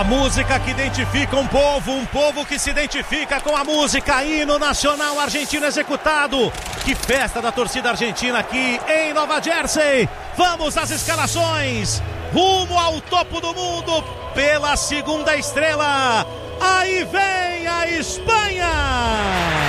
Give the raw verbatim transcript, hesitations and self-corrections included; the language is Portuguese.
música que identifica um povo, um povo que se identifica com a música, hino nacional argentino executado. Que festa da torcida argentina aqui em Nova Jersey. Vamos às escalações, rumo ao topo do mundo pela segunda estrela. Aí vem a Espanha!